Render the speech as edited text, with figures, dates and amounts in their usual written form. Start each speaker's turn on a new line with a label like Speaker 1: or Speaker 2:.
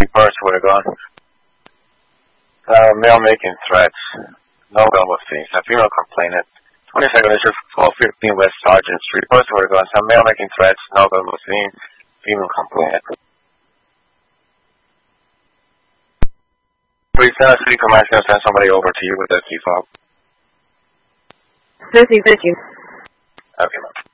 Speaker 1: Reports were gone. Male making threats. No double scenes. A female complainant. 22nd District 1215 West Sergeant Street. Reports were gone. Some male making threats. No double scenes. Female complainant. Please send a city command to send somebody over to you with that key fob.
Speaker 2: Thank you.
Speaker 1: Okay, ma'am.